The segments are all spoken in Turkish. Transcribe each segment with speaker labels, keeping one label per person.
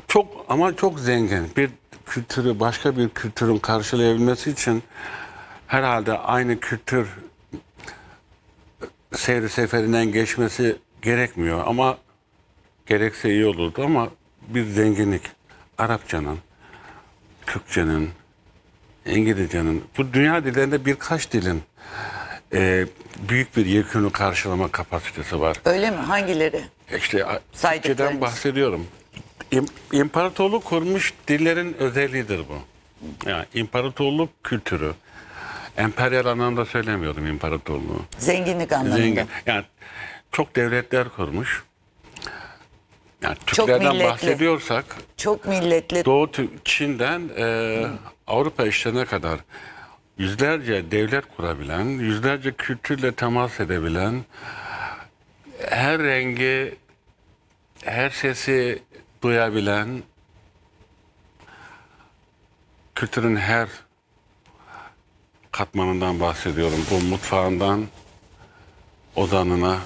Speaker 1: Çok ama çok zengin. Bir kültürü başka bir kültürün karşılayabilmesi için herhalde aynı kültür seyri seferinden geçmesi gerekmiyor ama gerekse iyi olurdu ama bir zenginlik. Arapçanın, Türkçenin, İngilizcenin, bu dünya dillerinde birkaç dilin büyük bir yekünü karşılama kapasitesi var.
Speaker 2: Öyle mi? Hangileri?
Speaker 1: İşte
Speaker 2: Saydıklarınız.
Speaker 1: Türkçeden bahsediyorum. İmparatorluk kurmuş dillerin özelliğidir bu. Yani imparatorluk kültürü. Emperyal anlamda söylemiyorum imparatorluğu.
Speaker 2: Zenginlik anlamında.
Speaker 1: Zengin. Yani çok devletler kurmuş. Yani
Speaker 2: Çok
Speaker 1: Türklerden
Speaker 2: milletli.
Speaker 1: bahsediyorsak
Speaker 2: Çok milletli.
Speaker 1: Doğu Çin'den Avrupa işlerine kadar yüzlerce devlet kurabilen, yüzlerce kültürle temas edebilen, her rengi, her sesi duyabilen, kültürün her katmanından bahsediyorum. Bu mutfağından odanına,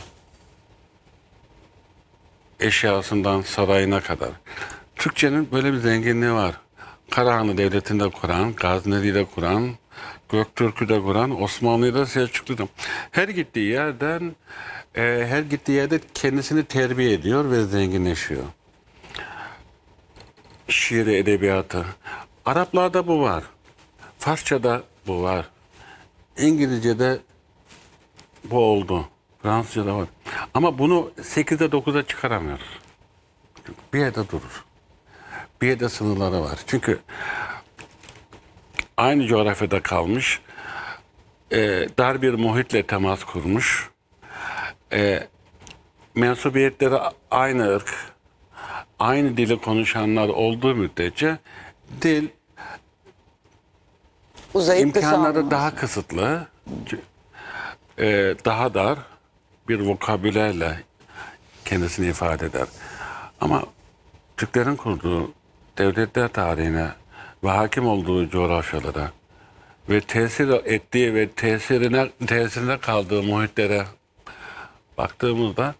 Speaker 1: eşyasından sarayına kadar. Türkçenin böyle bir zenginliği var. Karahanlı Devleti'nde kuran, Gazneli'de kuran, Göktürk'ü kuran, Osmanlı'da Selçuklu'da. Her gittiği yerden, her gittiği yerde kendisini terbiye ediyor ve zenginleşiyor. Şiiri, edebiyatı. Araplarda bu var. Farsça'da bu var. İngilizce'de bu oldu. Fransızca'da var. Ama bunu 8'de 9'a çıkaramıyoruz. Bir yerde durur. Bir yerde sınırları var. Çünkü aynı coğrafyada kalmış, dar bir muhitle temas kurmuş, mensubiyetleri aynı ırk, aynı dili konuşanlar olduğu müddetçe dil
Speaker 2: Uzayıp
Speaker 1: imkanları
Speaker 2: kısalmaz.
Speaker 1: daha kısıtlı, daha dar bir vokabülerle kendisini ifade eder. Ama Türklerin kurduğu devletler tarihine ve hakim olduğu coğrafyalara ve tesir ettiği ve tesirine kaldığı muhitlere baktığımızda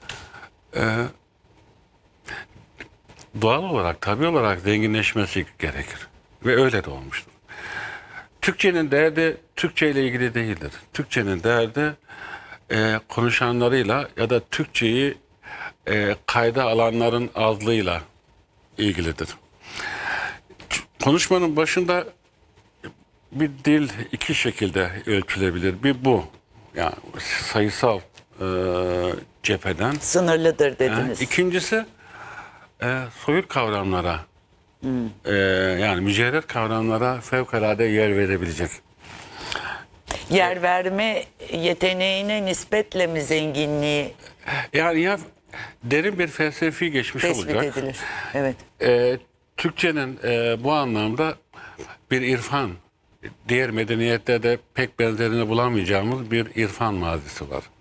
Speaker 1: doğal olarak, tabii olarak zenginleşmesi gerekir. Ve öyle de olmuştur. Türkçenin derdi Türkçe ile ilgili değildir. Türkçenin derdi konuşanlarıyla ya da Türkçeyi kayda alanların azlığıyla ilgilidir. Konuşmanın başında bir dil iki şekilde ölçülebilir. Bir bu. Yani sayısal cepheden.
Speaker 2: Sınırlıdır dediniz.
Speaker 1: İkincisi soyut kavramlara yani mücerret kavramlara fevkalade yer verebilecek.
Speaker 2: Yer verme yeteneğine nispetle mi zenginliği
Speaker 1: Yani ya derin bir felsefi geçmiş
Speaker 2: tespit
Speaker 1: olacak.
Speaker 2: edilir? Evet.
Speaker 1: Türkçenin bu anlamda bir irfan, diğer medeniyetlerde pek benzerini bulamayacağımız bir irfan mazisi var.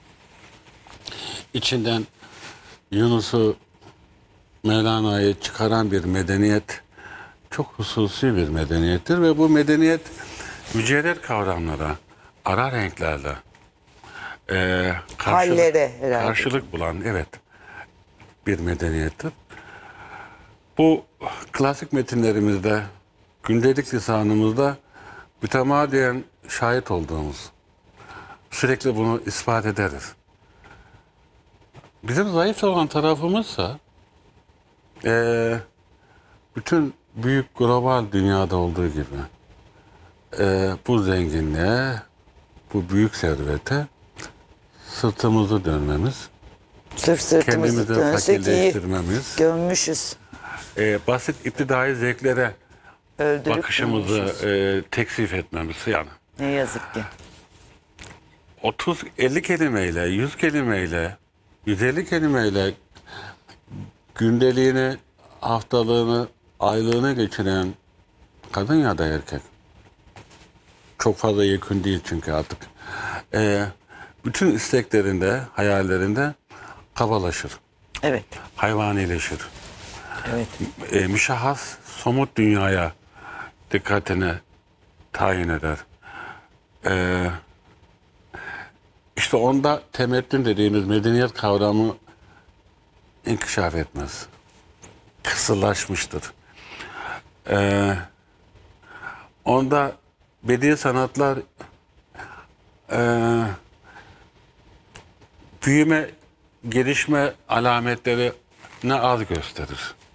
Speaker 1: İçinden Yunus'u, Mevlana'yı çıkaran bir medeniyet, çok hususi bir medeniyettir ve bu medeniyet mücerret kavramlara, ara renklerle
Speaker 2: Hallere herhalde.
Speaker 1: karşılık bulan bir medeniyettir. Bu klasik metinlerimizde, gündelik lisanımızda mütemadiyen şahit olduğumuz, sürekli bunu ispat ederiz. Bizim zayıf olan tarafımızsa bütün büyük global dünyada olduğu gibi bu zenginliğe, bu büyük servete sırtımızı dönmemiz,
Speaker 2: Sırf sırtımızı
Speaker 1: kendimizi
Speaker 2: dönsek iyi
Speaker 1: fakirleştirmemiz,
Speaker 2: gömmüşüz.
Speaker 1: basit iptidai zevklere
Speaker 2: Öldürüp
Speaker 1: bakışımızı
Speaker 2: gömmüşüz.
Speaker 1: teksif etmemiz yani.
Speaker 2: Ne yazık ki.
Speaker 1: 30-50 kelimeyle, 100 kelimeyle, 150 kelimeyle gündeliğini, haftalığını, aylığını geçiren kadın ya da erkek. Çok fazla yekün değil çünkü artık. Bütün isteklerinde, hayallerinde kabalaşır,
Speaker 2: Evet.
Speaker 1: hayvanileşir.
Speaker 2: Evet.
Speaker 1: Müşahhas, somut dünyaya dikkatini tayin eder. İşte onda temettün dediğimiz medeniyet kavramı inkişaf etmez. kısırlaşmıştır. Onda bediü sanatlar büyüme, gelişme alametleri ne az gösterir.